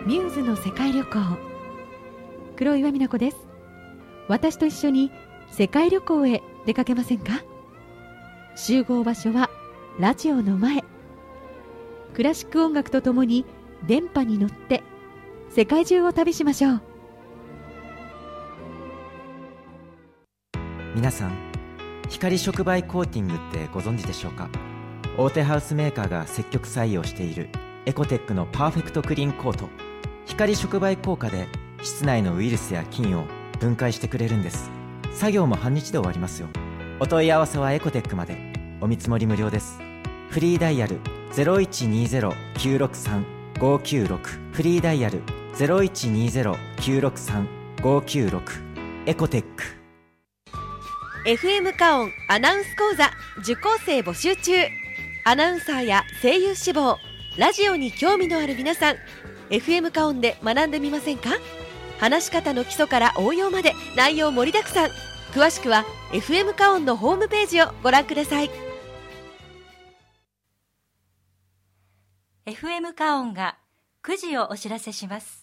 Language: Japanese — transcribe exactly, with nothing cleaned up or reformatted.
ミューズの世界旅行。黒岩美奈子です。私と一緒に世界旅行へ出かけませんか？集合場所はラジオの前。クラシック音楽とともに電波に乗って世界中を旅しましょう。 皆さん、光触媒コーティングってご存知でしょうか？大手ハウスメーカーが積極採用しているエコテックのパーフェクトクリーンコート。光触媒効果で室内のウイルスや菌を分解してくれるんです。作業も半日で終わりますよ。お問い合わせはエコテックまで。お見積もり無料です。フリーダイヤル ゼロいちにゼロ きゅうろくさん ごきゅうろく フリーダイヤル ゼロいちにゼロ きゅうろくさん ごきゅうろく エコテック。 エフエム カオンアナウンス講座受講生募集中。アナウンサーや声優志望、ラジオに興味のある皆さん、 エフエム カオンで学んでみませんか？話し方の基礎から応用まで内容盛りだくさん。詳しくは エフエム カオンのホームページをご覧ください。 エフエム カオンがくじをお知らせします。